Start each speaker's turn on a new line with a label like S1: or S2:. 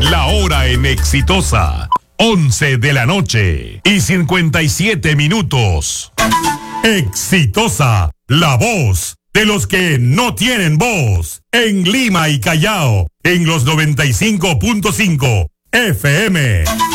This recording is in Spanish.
S1: La hora en Exitosa, 11 de la noche y 57 minutos. Exitosa, la voz de los que no tienen voz. En Lima y Callao, en los 95.5 FM.